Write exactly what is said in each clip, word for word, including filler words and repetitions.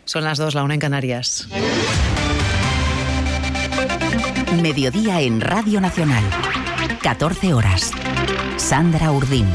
Son las dos, la una en Canarias. Mediodía en Radio Nacional. catorce horas. Sandra Urdín.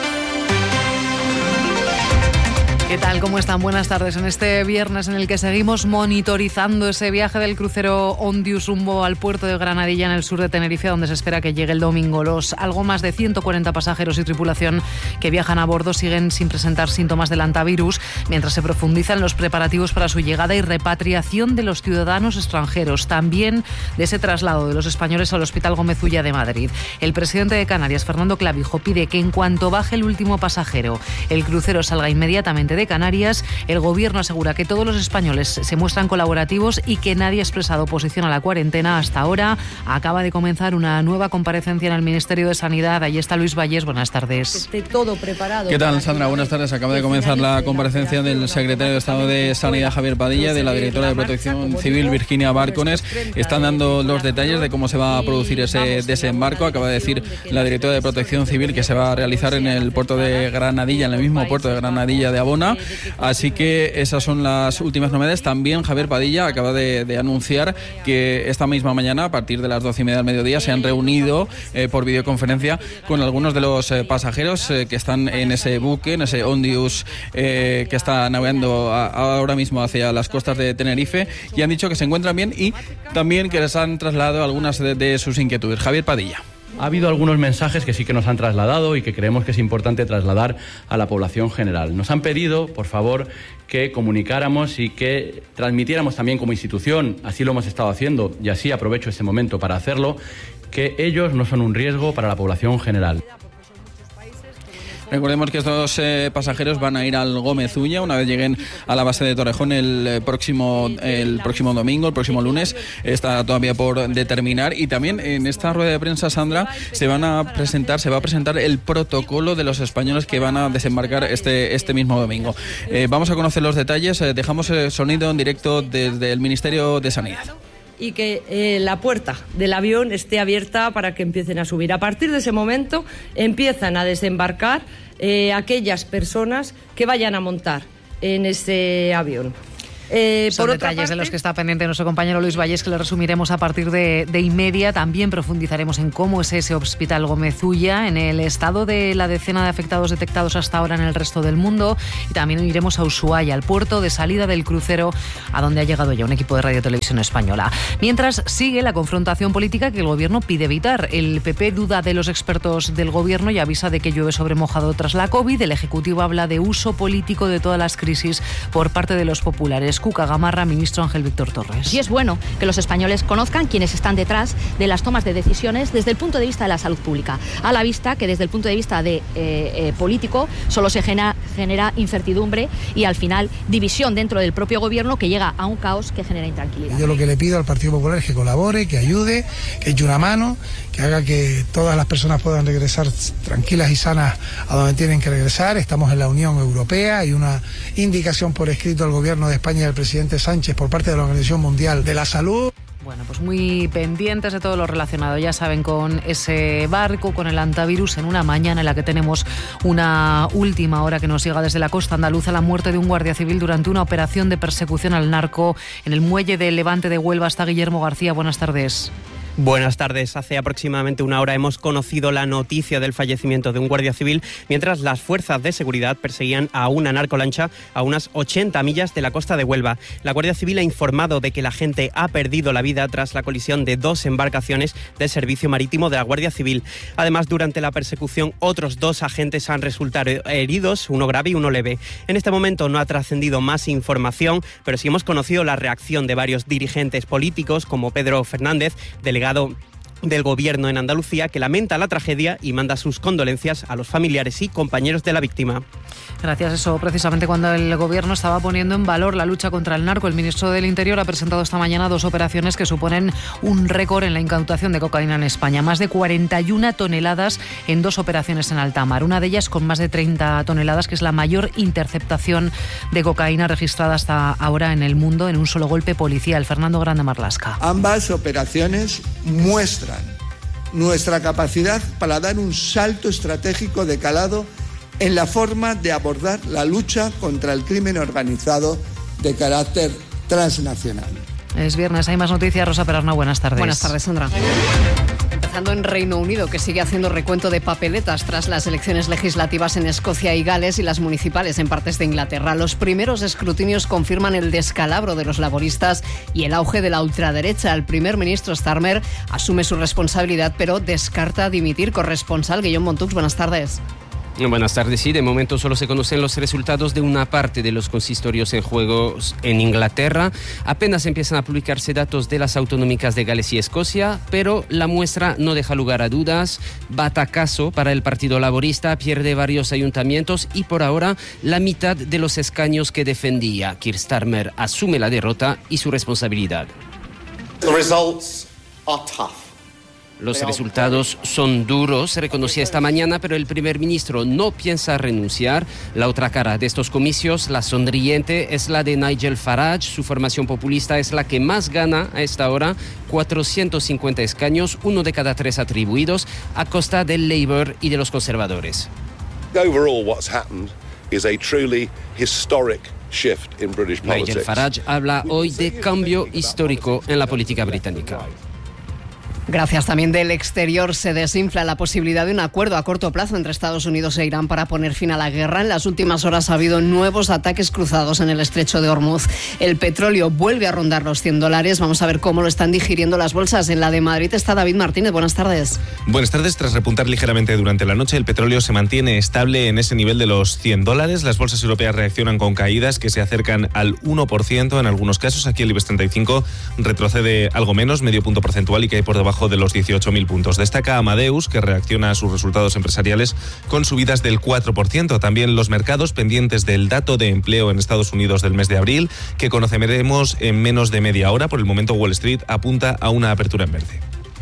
¿Qué tal? ¿Cómo están? Buenas tardes. En este viernes en el que seguimos monitorizando ese viaje del crucero Ondius rumbo al puerto de Granadilla en el sur de Tenerife, donde se espera que llegue el domingo. Los algo más de ciento cuarenta pasajeros y tripulación que viajan a bordo siguen sin presentar síntomas del hantavirus, mientras se profundizan los preparativos para su llegada y repatriación de los ciudadanos extranjeros, también de ese traslado de los españoles al Hospital Gómez Ulla de Madrid. El presidente de Canarias, Fernando Clavijo, pide que en cuanto baje el último pasajero, el crucero salga inmediatamente de Canarias. El gobierno asegura que todos los españoles se muestran colaborativos y que nadie ha expresado oposición a la cuarentena hasta ahora. Acaba de comenzar una nueva comparecencia en el Ministerio de Sanidad. Allí está Luis Valles. Buenas tardes. Esté todo preparado. ¿Qué tal, Sandra? Buenas tardes. Acaba de comenzar la comparecencia del secretario de Estado de Sanidad, Javier Padilla, de la directora de Protección Civil, Virginia Bárcones. Están dando los detalles de cómo se va a producir ese desembarco. Acaba de decir la directora de Protección Civil que se va a realizar en el puerto de Granadilla, en el mismo puerto de Granadilla de Abona. Así que esas son las últimas novedades. También Javier Padilla acaba de, de anunciar que esta misma mañana, a partir de las doce y media del mediodía, se han reunido eh, por videoconferencia con algunos de los eh, pasajeros eh, que están en ese buque, en ese Ondius eh, que está navegando a, ahora mismo hacia las costas de Tenerife, y han dicho que se encuentran bien y también que les han trasladado algunas de, de sus inquietudes. Javier Padilla. Ha habido algunos mensajes que sí que nos han trasladado y que creemos que es importante trasladar a la población general. Nos han pedido, por favor, que comunicáramos y que transmitiéramos también como institución, así lo hemos estado haciendo y así aprovecho este momento para hacerlo, que ellos no son un riesgo para la población general. Recordemos que estos eh, pasajeros van a ir al Gómez Ulla una vez lleguen a la base de Torrejón el eh, próximo el próximo domingo, el próximo lunes. Está todavía por determinar. Y también en esta rueda de prensa, Sandra, se van a presentar, se va a presentar el protocolo de los españoles que van a desembarcar este este mismo domingo. Eh, vamos a conocer los detalles. Eh, dejamos el sonido en directo desde el Ministerio de Sanidad. Y que eh, la puerta del avión esté abierta para que empiecen a subir. A partir de ese momento empiezan a desembarcar eh, aquellas personas que vayan a montar en ese avión. Eh, Son por detalles parte, de los que está pendiente nuestro compañero Luis Valles, que le resumiremos a partir de, de y media. También profundizaremos en cómo es ese Hospital Gómez Ulla, en el estado de la decena de afectados detectados hasta ahora en el resto del mundo, y también iremos a Ushuaia, al puerto de salida del crucero, a donde ha llegado ya un equipo de Radio Televisión Española. Mientras sigue la confrontación política que el gobierno pide evitar. El P P duda de los expertos del gobierno y avisa de que llueve sobre mojado tras la COVID. El Ejecutivo habla de uso político de todas las crisis por parte de los populares. Cuca Gamarra, ministro Ángel Víctor Torres. Y es bueno que los españoles conozcan quiénes están detrás de las tomas de decisiones desde el punto de vista de la salud pública, a la vista que desde el punto de vista de eh, eh, político solo se genera, genera incertidumbre y al final división dentro del propio gobierno, que llega a un caos que genera intranquilidad. Yo lo que le pido al Partido Popular es que colabore, que ayude, que eche una mano, que haga que todas las personas puedan regresar tranquilas y sanas a donde tienen que regresar. Estamos en la Unión Europea, hay una indicación por escrito al gobierno de España y al presidente Sánchez por parte de la Organización Mundial de la Salud. Bueno, pues muy pendientes de todo lo relacionado, ya saben, con ese barco, con el hantavirus, en una mañana en la que tenemos una última hora que nos llega desde la costa andaluza, la muerte de un guardia civil durante una operación de persecución al narco en el muelle de Levante de Huelva. Está Guillermo García, buenas tardes. Buenas tardes. Hace aproximadamente una hora hemos conocido la noticia del fallecimiento de un guardia civil mientras las fuerzas de seguridad perseguían a una narcolancha a unas ochenta millas de la costa de Huelva. La Guardia Civil ha informado de que la gente ha perdido la vida tras la colisión de dos embarcaciones del Servicio Marítimo de la Guardia Civil. Además, durante la persecución, otros dos agentes han resultado heridos, uno grave y uno leve. En este momento no ha trascendido más información, pero sí hemos conocido la reacción de varios dirigentes políticos, como Pedro Fernández, delegado del Gobierno en Andalucía, que lamenta la tragedia y manda sus condolencias a los familiares y compañeros de la víctima. Gracias. Eso precisamente cuando el Gobierno estaba poniendo en valor la lucha contra el narco. El ministro del Interior ha presentado esta mañana dos operaciones que suponen un récord en la incautación de cocaína en España. Más de cuarenta y una toneladas en dos operaciones en alta mar. Una de ellas con más de treinta toneladas, que es la mayor interceptación de cocaína registrada hasta ahora en el mundo en un solo golpe policial. Fernando Grande Marlasca. Ambas operaciones muestran nuestra capacidad para dar un salto estratégico de calado en la forma de abordar la lucha contra el crimen organizado de carácter transnacional. Es viernes, hay más noticias. Rosa Perarna, buenas tardes. Buenas tardes, Sandra. Empezando en Reino Unido, que sigue haciendo recuento de papeletas tras las elecciones legislativas en Escocia y Gales y las municipales en partes de Inglaterra. Los primeros escrutinios confirman el descalabro de los laboristas y el auge de la ultraderecha. El primer ministro Starmer asume su responsabilidad, pero descarta dimitir. Corresponsal Guillaume Montux, buenas tardes. Buenas tardes. Sí, de momento solo se conocen los resultados de una parte de los consistorios en juego en Inglaterra. Apenas empiezan a publicarse datos de las autonómicas de Gales y Escocia, pero la muestra no deja lugar a dudas. Batacazo para el Partido Laborista, pierde varios ayuntamientos y por ahora la mitad de los escaños que defendía. Keir Starmer asume la derrota y su responsabilidad. The results are tough. Los resultados son duros, se reconocía esta mañana, pero el primer ministro no piensa renunciar. La otra cara de estos comicios, la sonriente, es la de Nigel Farage. Su formación populista es la que más gana a esta hora, cuatrocientos cincuenta escaños, uno de cada tres atribuidos, a costa del Labour y de los conservadores. Overall, what's happened is a truly historic shift in British politics. Nigel Farage habla hoy de cambio histórico en la política británica. Gracias. También del exterior se desinfla la posibilidad de un acuerdo a corto plazo entre Estados Unidos e Irán para poner fin a la guerra. En las últimas horas ha habido nuevos ataques cruzados en el estrecho de Hormuz. El petróleo vuelve a rondar los cien dólares. Vamos a ver cómo lo están digiriendo las bolsas. En la de Madrid está David Martínez. Buenas tardes. Buenas tardes. Tras repuntar ligeramente durante la noche, el petróleo se mantiene estable en ese nivel de los cien dólares. Las bolsas europeas reaccionan con caídas que se acercan al uno por ciento en algunos casos. Aquí el IBEX treinta y cinco retrocede algo menos, medio punto porcentual, y cae por debajo de los dieciocho mil puntos. Destaca Amadeus, que reacciona a sus resultados empresariales con subidas del cuatro por ciento. También los mercados pendientes del dato de empleo en Estados Unidos del mes de abril, que conoceremos en menos de media hora. Por el momento, Wall Street apunta a una apertura en verde.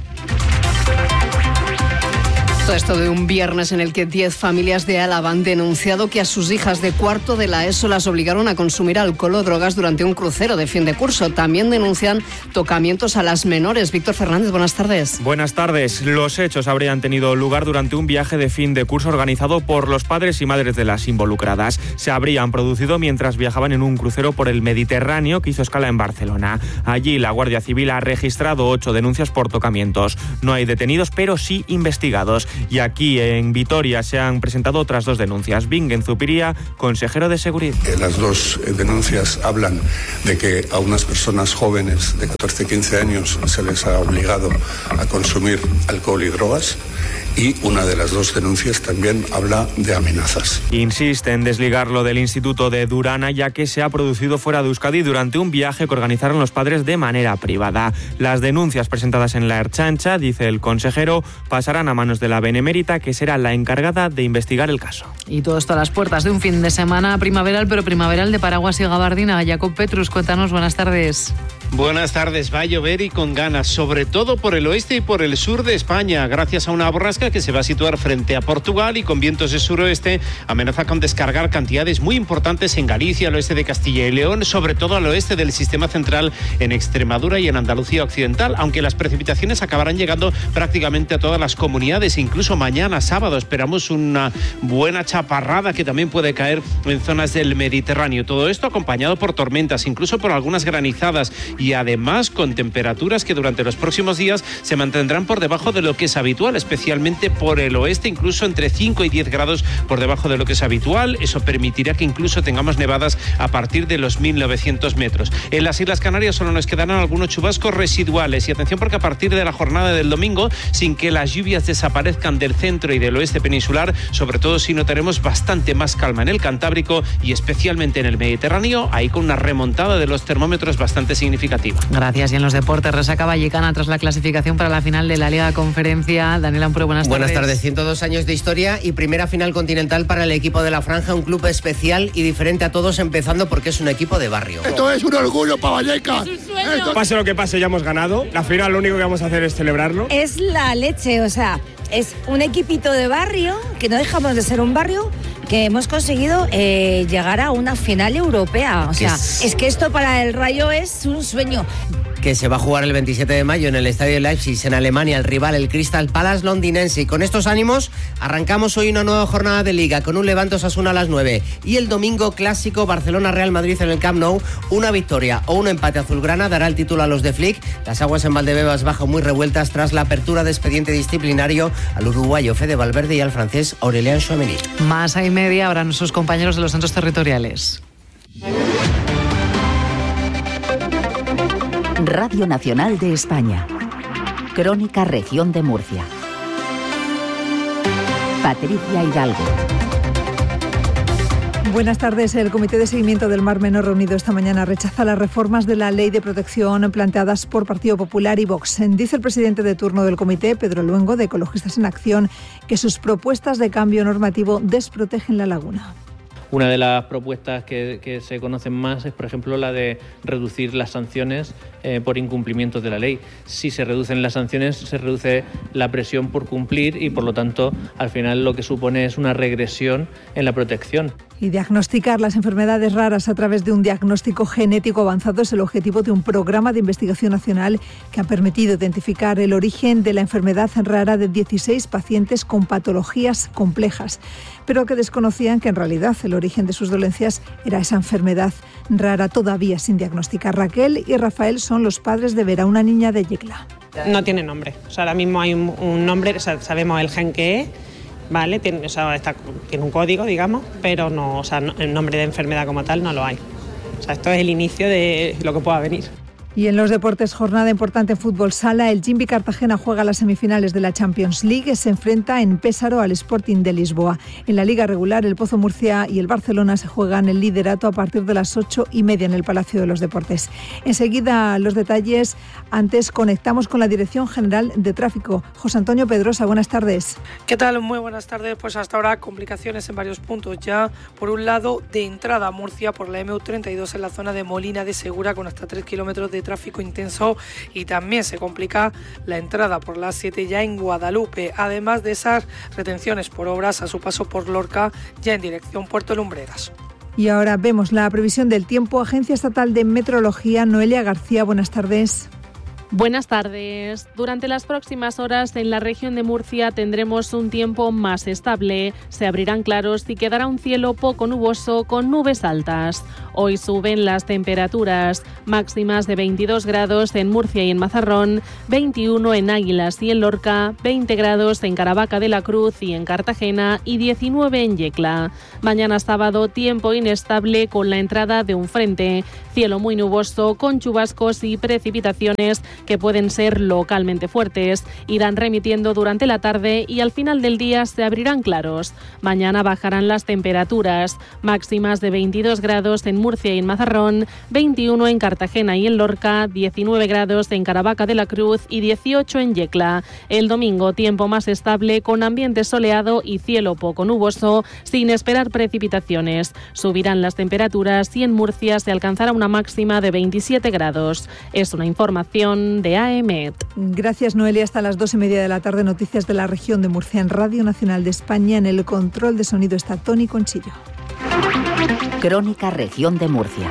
Todo esto de un viernes en el que diez familias de Álava han denunciado que a sus hijas de cuarto de la ESO las obligaron a consumir alcohol o drogas durante un crucero de fin de curso. También denuncian tocamientos a las menores. Víctor Fernández, buenas tardes. Buenas tardes. Los hechos habrían tenido lugar durante un viaje de fin de curso organizado por los padres y madres de las involucradas. Se habrían producido mientras viajaban en un crucero por el Mediterráneo que hizo escala en Barcelona. Allí la Guardia Civil ha registrado ocho denuncias por tocamientos. No hay detenidos, pero sí investigados. Y aquí en Vitoria se han presentado otras dos denuncias. Bingen Zupiría, consejero de Seguridad. Las dos denuncias hablan de que a unas personas jóvenes de catorce a quince años se les ha obligado a consumir alcohol y drogas. Y una de las dos denuncias también habla de amenazas. Insiste en desligarlo del Instituto de Durana, ya que se ha producido fuera de Euskadi durante un viaje que organizaron los padres de manera privada. Las denuncias presentadas en la Ertzaintza, dice el consejero, pasarán a manos de la Benemérita, que será la encargada de investigar el caso. Y todo esto a las puertas de un fin de semana primaveral, pero primaveral de paraguas y gabardina. Jacob Petrus, cuéntanos, buenas tardes. Buenas tardes. Va a llover y con ganas, sobre todo por el oeste y por el sur de España, gracias a una borrasca que se va a situar frente a Portugal y con vientos de suroeste amenaza con descargar cantidades muy importantes en Galicia, al oeste de Castilla y León, sobre todo al oeste del sistema central, en Extremadura y en Andalucía occidental, aunque las precipitaciones acabarán llegando prácticamente a todas las comunidades. Incluso mañana sábado esperamos una buena chaparrada que también puede caer en zonas del Mediterráneo. Todo esto acompañado por tormentas, incluso por algunas granizadas, y además con temperaturas que durante los próximos días se mantendrán por debajo de lo que es habitual, especialmente por el oeste, incluso entre cinco y diez grados por debajo de lo que es habitual. Eso permitirá que incluso tengamos nevadas a partir de los mil novecientos metros. En las Islas Canarias solo nos quedarán algunos chubascos residuales, y atención porque a partir de la jornada del domingo, sin que las lluvias desaparezcan del centro y del oeste peninsular, sobre todo si notaremos bastante más calma en el Cantábrico y especialmente en el Mediterráneo, ahí con una remontada de los termómetros bastante significativa. Gracias. Y en los deportes, resaca vallecana tras la clasificación para la final de la Liga Conferencia. Daniel Ampuro, buenas tardes. Buenas tardes. ciento dos años de historia y primera final continental para el equipo de La Franja, un club especial y diferente a todos, empezando porque es un equipo de barrio. Esto es un orgullo para Vallecas. Esto... Pase lo que pase, ya hemos ganado. La final lo único que vamos a hacer es celebrarlo. Es la leche, o sea, es un equipito de barrio, que no dejamos de ser un barrio, que hemos conseguido eh, llegar a una final europea. O sea, es... es que esto para el Rayo es un sueño. Que se va a jugar el veintisiete de mayo en el Estadio Leipzig, en Alemania, el rival, el Crystal Palace londinense. Y con estos ánimos arrancamos hoy una nueva jornada de Liga con un Levante Osasuna a las nueve. Y el domingo clásico Barcelona-Real Madrid en el Camp Nou. Una victoria o un empate azulgrana dará el título a los de Flick. Las aguas en Valdebebas bajan muy revueltas tras la apertura de expediente disciplinario al uruguayo Fede Valverde y al francés Aurélien Tchouameni. Más a y media ahora nuestros compañeros de los centros territoriales. Radio Nacional de España. Crónica Región de Murcia. Patricia Hidalgo. Buenas tardes. El Comité de Seguimiento del Mar Menor reunido esta mañana rechaza las reformas de la Ley de Protección planteadas por Partido Popular y Vox. Dice el presidente de turno del comité, Pedro Luengo, de Ecologistas en Acción, que sus propuestas de cambio normativo desprotegen la laguna. Una de las propuestas que, que se conocen más es, por ejemplo, la de reducir las sanciones eh, por incumplimientos de la ley. Si se reducen las sanciones, se reduce la presión por cumplir y, por lo tanto, al final lo que supone es una regresión en la protección. Y diagnosticar las enfermedades raras a través de un diagnóstico genético avanzado es el objetivo de un programa de investigación nacional que ha permitido identificar el origen de la enfermedad rara de dieciséis pacientes con patologías complejas, pero que desconocían que en realidad el origen de sus dolencias era esa enfermedad rara todavía sin diagnosticar. Raquel y Rafael son los padres de Vera, una niña de Yecla. No tiene nombre, o sea, ahora mismo hay un, un nombre, o sea, sabemos el gen que es. Vale, tiene, o sea, está, tiene un código, digamos, pero no, o sea, no, el nombre de enfermedad como tal no lo hay. O sea, esto es el inicio de lo que pueda venir. Y en los deportes, jornada importante en fútbol sala. El Jimbi Cartagena juega las semifinales de la Champions League. Se enfrenta en Pésaro al Sporting de Lisboa. En la Liga regular, el Pozo Murcia y el Barcelona se juegan el liderato a partir de las ocho y media en el Palacio de los Deportes. Enseguida los detalles. Antes conectamos con la Dirección General de Tráfico. José Antonio Pedrosa, buenas tardes. ¿Qué tal? Muy buenas tardes. Pues hasta ahora complicaciones en varios puntos ya. Por un lado, de entrada a Murcia por la eme u treinta y dos en la zona de Molina de Segura con hasta tres kilómetros de tráfico intenso, y también se complica la entrada por la A siete ya en Guadalupe, además de esas retenciones por obras a su paso por Lorca ya en dirección Puerto Lumbreras. Y ahora vemos la previsión del tiempo. Agencia Estatal de Meteorología, Noelia García, buenas tardes. Buenas tardes. Durante las próximas horas en la región de Murcia tendremos un tiempo más estable. Se abrirán claros y quedará un cielo poco nuboso con nubes altas. Hoy suben las temperaturas máximas de veintidós grados en Murcia y en Mazarrón, veintiuno en Águilas y en Lorca, veinte grados en Caravaca de la Cruz y en Cartagena y diecinueve en Yecla. Mañana sábado, tiempo inestable con la entrada de un frente. Cielo muy nuboso con chubascos y precipitaciones que pueden ser localmente fuertes. Irán remitiendo durante la tarde y al final del día se abrirán claros. Mañana bajarán las temperaturas máximas de veintidós grados en Murcia y en Mazarrón, veintiuno en Cartagena y en Lorca, diecinueve grados en Caravaca de la Cruz y dieciocho en Yecla. El domingo, tiempo más estable con ambiente soleado y cielo poco nuboso, sin esperar precipitaciones. Subirán las temperaturas y en Murcia se alcanzará una máxima de veintisiete grados. Es una información de A E M E T. Gracias, Noelia. Hasta las dos y media de la tarde, noticias de la región de Murcia en Radio Nacional de España. En el control de sonido está Tony Conchillo. Crónica Región de Murcia.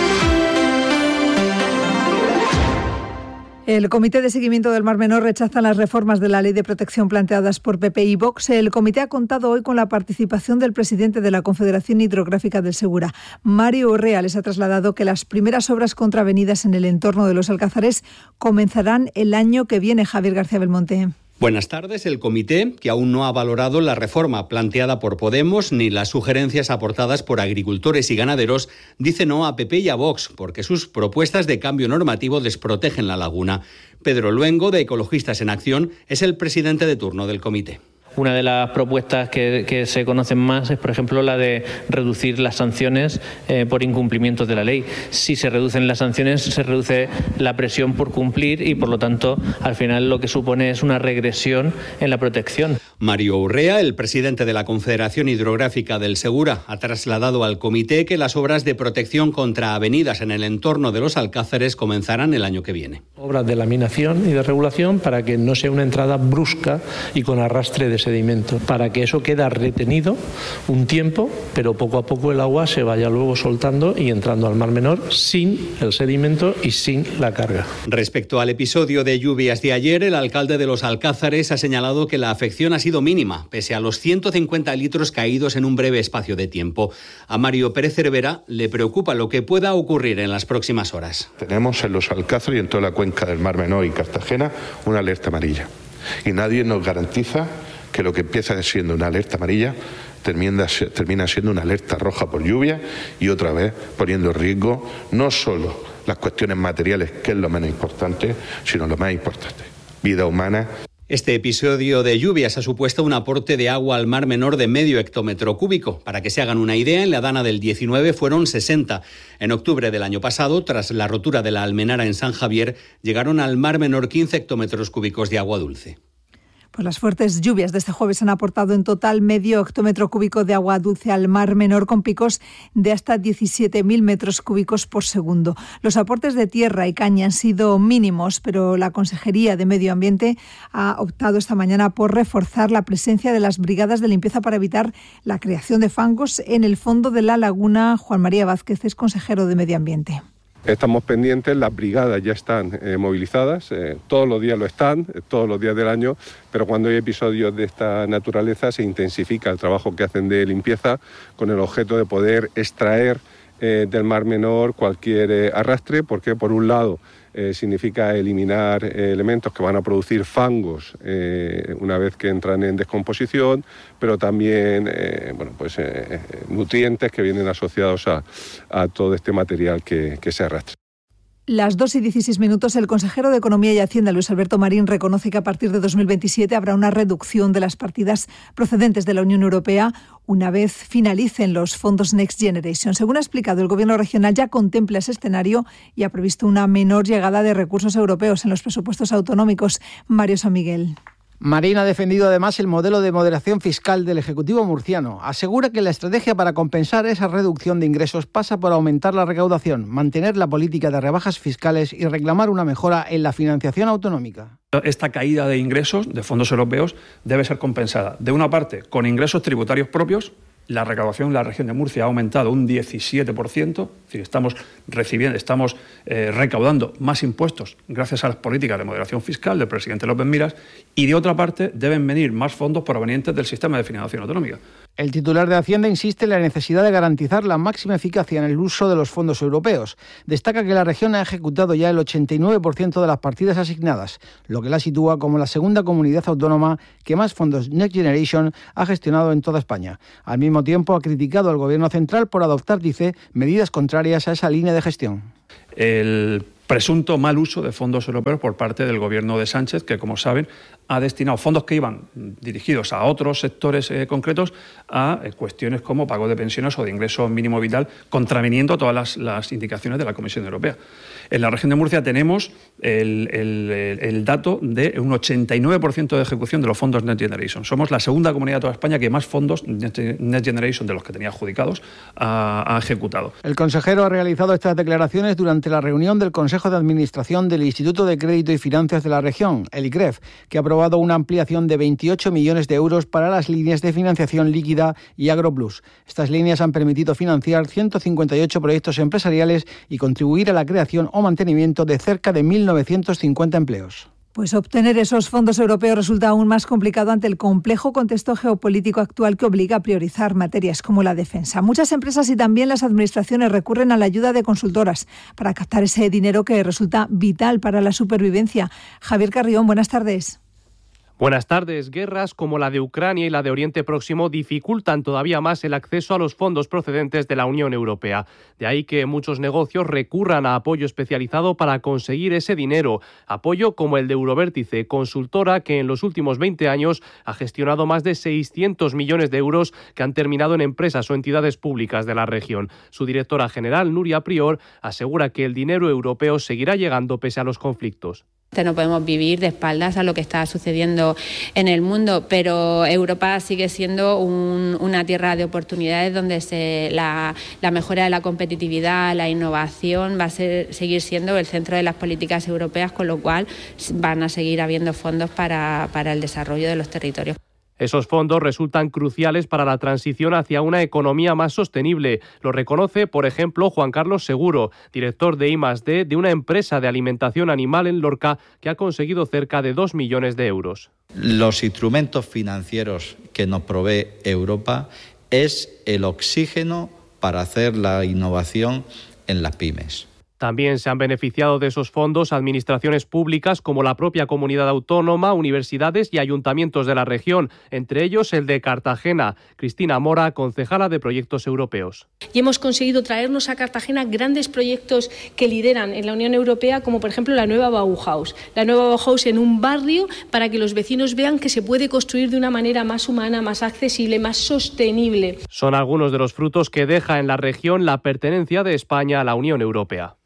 El Comité de Seguimiento del Mar Menor rechaza las reformas de la Ley de Protección planteadas por P P y Vox. El comité ha contado hoy con la participación del presidente de la Confederación Hidrográfica del Segura. Mario Urrea les ha trasladado que las primeras obras contravenidas en el entorno de los Alcázares comenzarán el año que viene. Javier García Belmonte. Buenas tardes. El comité, que aún no ha valorado la reforma planteada por Podemos ni las sugerencias aportadas por agricultores y ganaderos, dice no a P P y a Vox porque sus propuestas de cambio normativo desprotegen la laguna. Pedro Luengo, de Ecologistas en Acción, es el presidente de turno del comité. Una de las propuestas que, que se conocen más es, por ejemplo, la de reducir las sanciones eh, por incumplimientos de la ley. Si se reducen las sanciones, se reduce la presión por cumplir y, por lo tanto, al final lo que supone es una regresión en la protección. Mario Urrea, el presidente de la Confederación Hidrográfica del Segura, ha trasladado al comité que las obras de protección contra avenidas en el entorno de los Alcázares comenzarán el año que viene. Obras de laminación y de regulación para que no sea una entrada brusca y con arrastre de sedimento, para que eso quede retenido un tiempo, pero poco a poco el agua se vaya luego soltando y entrando al Mar Menor sin el sedimento y sin la carga. Respecto al episodio de lluvias de ayer, el alcalde de Los Alcázares ha señalado que la afección ha sido mínima, pese a los ciento cincuenta litros caídos en un breve espacio de tiempo. A Mario Pérez Cervera le preocupa lo que pueda ocurrir en las próximas horas. Tenemos en Los Alcázares y en toda la cuenca del Mar Menor y Cartagena una alerta amarilla. Y nadie nos garantiza que lo que empieza siendo una alerta amarilla termina, termina siendo una alerta roja por lluvia y otra vez poniendo en riesgo no solo las cuestiones materiales, que es lo menos importante, sino lo más importante, vida humana. Este episodio de lluvias ha supuesto un aporte de agua al Mar Menor de medio hectómetro cúbico. Para que se hagan una idea, en la dana del diecinueve fueron sesenta. En octubre del año pasado, tras la rotura de la Almenara en San Javier, llegaron al Mar Menor quince hectómetros cúbicos de agua dulce. Pues las fuertes lluvias de este jueves han aportado en total medio hectómetro cúbico de agua dulce al Mar Menor, con picos de hasta diecisiete mil metros cúbicos por segundo. Los aportes de tierra y caña han sido mínimos, pero la Consejería de Medio Ambiente ha optado esta mañana por reforzar la presencia de las brigadas de limpieza para evitar la creación de fangos en el fondo de la laguna. Juan María Vázquez es consejero de Medio Ambiente. Estamos pendientes, las brigadas ya están eh, movilizadas, eh, todos los días lo están, eh, todos los días del año, pero cuando hay episodios de esta naturaleza se intensifica el trabajo que hacen de limpieza con el objeto de poder extraer eh, del Mar Menor cualquier eh, arrastre, porque por un lado eh, significa eliminar eh, elementos que van a producir fangos eh, una vez que entran en descomposición, pero también eh, bueno, pues, eh, nutrientes que vienen asociados a, a todo este material que, que se arrastra. Las dos y dieciséis minutos, el consejero de Economía y Hacienda, Luis Alberto Marín, reconoce que a partir de dos mil veintisiete habrá una reducción de las partidas procedentes de la Unión Europea una vez finalicen los fondos Next Generation. Según ha explicado, el Gobierno regional ya contempla ese escenario y ha previsto una menor llegada de recursos europeos en los presupuestos autonómicos. Mario San Miguel. Marín ha defendido además el modelo de moderación fiscal del Ejecutivo murciano. Asegura que la estrategia para compensar esa reducción de ingresos pasa por aumentar la recaudación, mantener la política de rebajas fiscales y reclamar una mejora en la financiación autonómica. Esta caída de ingresos de fondos europeos debe ser compensada, de una parte, con ingresos tributarios propios. La recaudación en la región de Murcia ha aumentado un diecisiete por ciento, es decir, estamos recibiendo, estamos eh, recaudando más impuestos gracias a las políticas de moderación fiscal del presidente López Miras, y de otra parte deben venir más fondos provenientes del sistema de financiación autonómica. El titular de Hacienda insiste en la necesidad de garantizar la máxima eficacia en el uso de los fondos europeos. Destaca que la región ha ejecutado ya el ochenta y nueve por ciento de las partidas asignadas, lo que la sitúa como la segunda comunidad autónoma que más fondos Next Generation ha gestionado en toda España. Al mismo tiempo, ha criticado al Gobierno central por adoptar, dice, medidas contrarias a esa línea de gestión. El presunto mal uso de fondos europeos por parte del Gobierno de Sánchez, que, como saben, ha destinado fondos que iban dirigidos a otros sectores eh, concretos a eh, cuestiones como pago de pensiones o de ingreso mínimo vital, contraviniendo todas las, las indicaciones de la Comisión Europea. En la región de Murcia tenemos el, el, el dato de un ochenta y nueve por ciento de ejecución de los fondos Next Generation. Somos la segunda comunidad de toda España que más fondos Next Generation de los que tenía adjudicados ha, ha ejecutado. El consejero ha realizado estas declaraciones durante la reunión del Consejo de Administración del Instituto de Crédito y Finanzas de la región, el I C R E F, que ha aprobado una ampliación de veintiocho millones de euros para las líneas de financiación líquida y AgroPlus. Estas líneas han permitido financiar ciento cincuenta y ocho proyectos empresariales y contribuir a la creación o mantenimiento de cerca de mil novecientos cincuenta empleos. Pues obtener esos fondos europeos resulta aún más complicado ante el complejo contexto geopolítico actual que obliga a priorizar materias como la defensa. Muchas empresas y también las administraciones recurren a la ayuda de consultoras para captar ese dinero que resulta vital para la supervivencia. Javier Carrión, buenas tardes. Buenas tardes. Guerras como la de Ucrania y la de Oriente Próximo dificultan todavía más el acceso a los fondos procedentes de la Unión Europea. De ahí que muchos negocios recurran a apoyo especializado para conseguir ese dinero. Apoyo como el de Eurovértice, consultora que en los últimos veinte años ha gestionado más de seiscientos millones de euros que han terminado en empresas o entidades públicas de la región. Su directora general, Nuria Prior, asegura que el dinero europeo seguirá llegando pese a los conflictos. No podemos vivir de espaldas a lo que está sucediendo en el mundo, pero Europa sigue siendo un, una tierra de oportunidades donde se, la, la mejora de la competitividad, la innovación va a ser, seguir siendo el centro de las políticas europeas, con lo cual van a seguir habiendo fondos para, para el desarrollo de los territorios. Esos fondos resultan cruciales para la transición hacia una economía más sostenible. Lo reconoce, por ejemplo, Juan Carlos Seguro, director de I más D de una empresa de alimentación animal en Lorca que ha conseguido cerca de dos millones de euros. Los instrumentos financieros que nos provee Europa es el oxígeno para hacer la innovación en las pymes. También se han beneficiado de esos fondos administraciones públicas como la propia comunidad autónoma, universidades y ayuntamientos de la región, entre ellos el de Cartagena. Cristina Mora, concejala de Proyectos Europeos. Y hemos conseguido traernos a Cartagena grandes proyectos que lideran en la Unión Europea, como por ejemplo la nueva Bauhaus. La nueva Bauhaus en un barrio para que los vecinos vean que se puede construir de una manera más humana, más accesible, más sostenible. Son algunos de los frutos que deja en la región la pertenencia de España a la Unión Europea.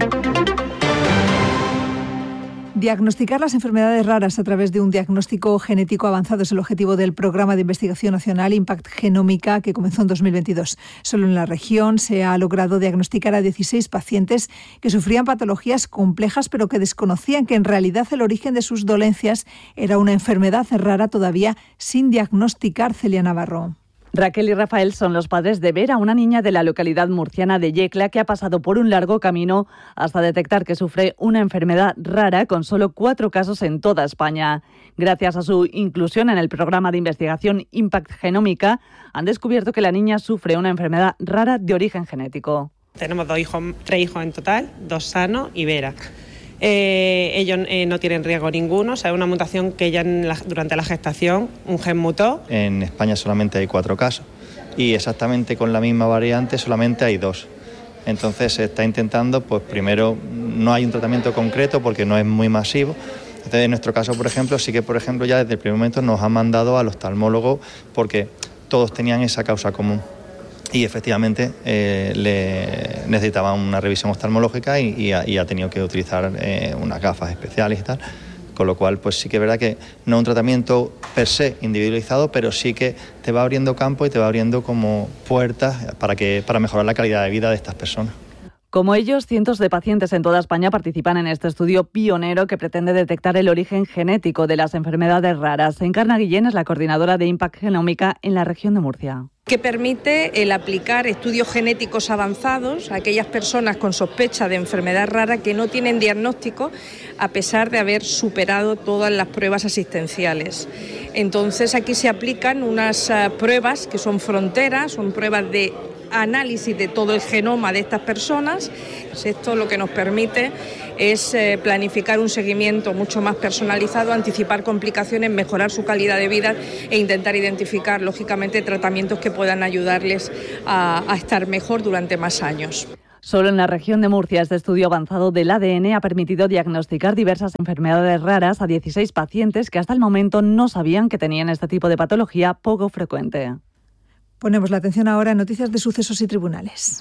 Diagnosticar las enfermedades raras a través de un diagnóstico genético avanzado es el objetivo del Programa de Investigación Nacional Impact Genómica, que comenzó en dos mil veintidós. Solo en la región se ha logrado diagnosticar a dieciséis pacientes que sufrían patologías complejas, pero que desconocían que en realidad el origen de sus dolencias era una enfermedad rara todavía sin diagnosticar. Celia Navarro. Raquel y Rafael son los padres de Vera, una niña de la localidad murciana de Yecla que ha pasado por un largo camino hasta detectar que sufre una enfermedad rara con solo cuatro casos en toda España. Gracias a su inclusión en el programa de investigación Impact Genómica, han descubierto que la niña sufre una enfermedad rara de origen genético. Tenemos dos hijos, tres hijos en total, dos sanos y Vera. Eh, ellos eh, no tienen riesgo ninguno, o sea, es una mutación que ya en la, durante la gestación un gen mutó. En España solamente hay cuatro casos y exactamente con la misma variante solamente hay dos. Entonces se está intentando, pues primero no hay un tratamiento concreto porque no es muy masivo. Entonces en nuestro caso, por ejemplo, sí que por ejemplo ya desde el primer momento nos han mandado al oftalmólogo porque todos tenían esa causa común. Y efectivamente eh, le necesitaban una revisión oftalmológica y, y, ha, y ha tenido que utilizar eh, unas gafas especiales y tal, con lo cual pues sí que es verdad que no es un tratamiento per se individualizado, pero sí que te va abriendo campo y te va abriendo como puertas para, que, para mejorar la calidad de vida de estas personas. Como ellos, cientos de pacientes en toda España participan en este estudio pionero que pretende detectar el origen genético de las enfermedades raras. Encarna Guillén es la coordinadora de Impact Genómica en la región de Murcia. Que permite el aplicar estudios genéticos avanzados a aquellas personas con sospecha de enfermedad rara que no tienen diagnóstico a pesar de haber superado todas las pruebas asistenciales. Entonces aquí se aplican unas uh, pruebas que son fronteras, son pruebas de análisis de todo el genoma de estas personas. Esto lo que nos permite es eh, planificar un seguimiento mucho más personalizado, anticipar complicaciones, mejorar su calidad de vida e intentar identificar, lógicamente, tratamientos que puedan ayudarles a, a estar mejor durante más años. Solo en la región de Murcia, este estudio avanzado del A D N ha permitido diagnosticar diversas enfermedades raras a dieciséis pacientes que hasta el momento no sabían que tenían este tipo de patología poco frecuente. Ponemos la atención ahora en noticias de sucesos y tribunales.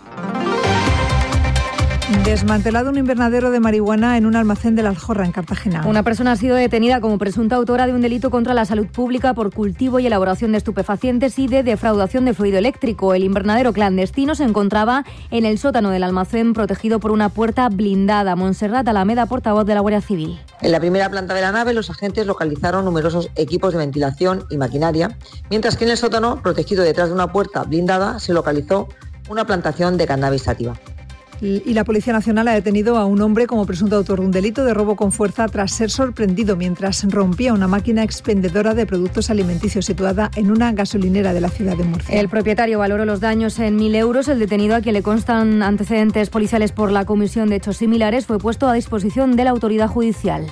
Desmantelado un invernadero de marihuana en un almacén de la Aljorra, en Cartagena. Una persona ha sido detenida como presunta autora de un delito contra la salud pública por cultivo y elaboración de estupefacientes y de defraudación de fluido eléctrico. El invernadero clandestino se encontraba en el sótano del almacén, protegido por una puerta blindada. Montserrat Alameda, portavoz de la Guardia Civil. En la primera planta de la nave, los agentes localizaron numerosos equipos de ventilación y maquinaria, mientras que en el sótano, protegido detrás de una puerta blindada, se localizó una plantación de cannabis sativa. Y la Policía Nacional ha detenido a un hombre como presunto autor de un delito de robo con fuerza tras ser sorprendido mientras rompía una máquina expendedora de productos alimenticios situada en una gasolinera de la ciudad de Murcia. El propietario valoró los daños en mil euros. El detenido, a quien le constan antecedentes policiales por la comisión de hechos similares, fue puesto a disposición de la autoridad judicial.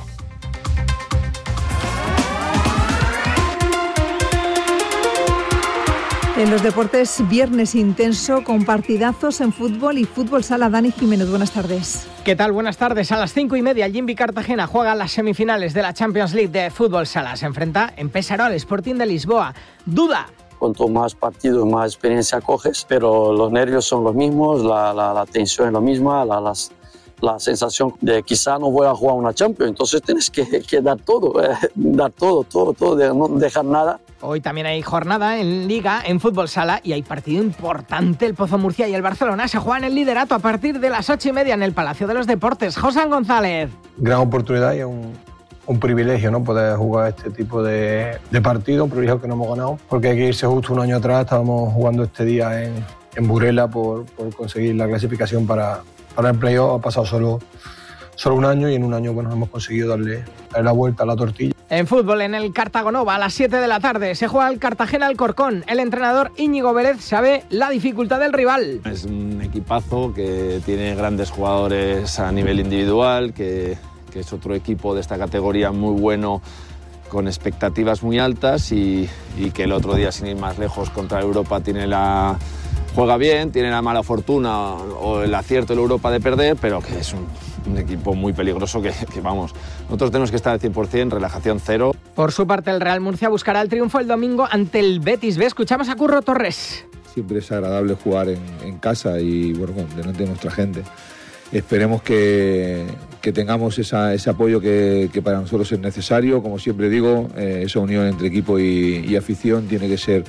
En los deportes, viernes intenso con partidazos en fútbol y fútbol sala. Dani Jiménez, buenas tardes. ¿Qué tal? Buenas tardes. A las cinco y media, el Jimby Cartagena juega las semifinales de la Champions League de fútbol sala. Se enfrenta en Pesaro al Sporting de Lisboa. ¡Duda! Cuanto más partidos, más experiencia coges, pero los nervios son los mismos, la, la, la tensión es la misma, la, las, la sensación de quizá no voy a jugar una Champions, entonces tienes que, que dar todo, eh, dar todo, todo, todo, de no dejar nada. Hoy también hay jornada en Liga, en fútbol sala, y hay partido importante. El Pozo Murcia y el Barcelona se juegan el liderato a partir de las ocho y media en el Palacio de los Deportes. José González. Gran oportunidad y un, un privilegio, ¿no? Poder jugar este tipo de, de partido, un privilegio que no hemos ganado, porque hay que irse justo un año atrás, estábamos jugando este día en, en Burela por, por conseguir la clasificación para, para el playoff. Ha pasado solo, solo un año y en un año bueno, hemos conseguido darle, darle la vuelta a la tortilla. En fútbol, en el Cartagonova, a las siete de la tarde, se juega el Cartagena Alcorcón. El entrenador Íñigo Vélez sabe la dificultad del rival. Es un equipazo que tiene grandes jugadores a nivel individual, que, que es otro equipo de esta categoría muy bueno, con expectativas muy altas y, y que el otro día, sin ir más lejos, contra Europa tiene la... juega bien, tiene la mala fortuna o el acierto de Europa de perder, pero que es un, un equipo muy peligroso que, que, vamos, nosotros tenemos que estar al cien por cien, relajación cero. Por su parte, el Real Murcia buscará el triunfo el domingo ante el Betis B. Escuchamos a Curro Torres. Siempre es agradable jugar en, en casa y, bueno, delante de nuestra gente. Esperemos que, que tengamos esa, ese apoyo que, que para nosotros es necesario. Como siempre digo, eh, esa unión entre equipo y, y afición tiene que ser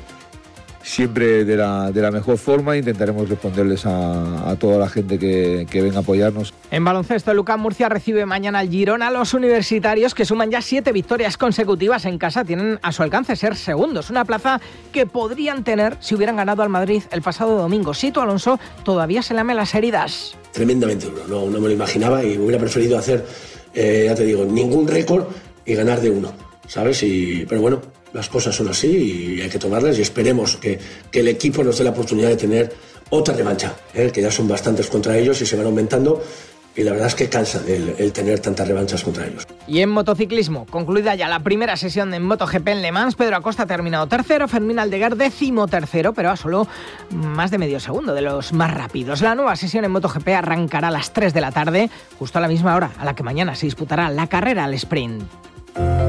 siempre de la, de la mejor forma. Intentaremos responderles a, a toda la gente que, que venga a apoyarnos. En baloncesto, el UCAM Murcia recibe mañana al Girona. Los universitarios, que suman ya siete victorias consecutivas en casa, tienen a su alcance ser segundos. Una plaza que podrían tener si hubieran ganado al Madrid el pasado domingo. Sito Alonso todavía se lame las heridas. Tremendamente duro, no, no me lo imaginaba y hubiera preferido hacer, eh, ya te digo, ningún récord y ganar de uno, ¿sabes? Y, pero bueno, las cosas son así y hay que tomarlas y esperemos que, que el equipo nos dé la oportunidad de tener otra revancha, ¿eh? Que ya son bastantes contra ellos y se van aumentando y la verdad es que cansa el, el tener tantas revanchas contra ellos. Y en motociclismo, concluida ya la primera sesión en MotoGP en Le Mans, Pedro Acosta ha terminado tercero, Fermín Aldeguer décimo tercero, pero a solo más de medio segundo de los más rápidos. La nueva sesión en MotoGP arrancará a las tres de la tarde, justo a la misma hora a la que mañana se disputará la carrera al sprint.